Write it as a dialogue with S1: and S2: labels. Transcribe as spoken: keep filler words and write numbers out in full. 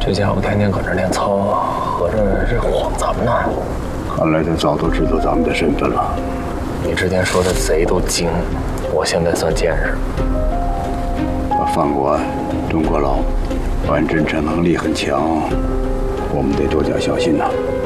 S1: 这家伙天天搁这练操，合着这晃咱们呢。
S2: 看来他早都知道咱们的身份了。
S1: 你之前说的贼都精，我现在算见识。
S2: 他犯过案，蹲过牢，反侦查能力很强，我们得多加小心呐。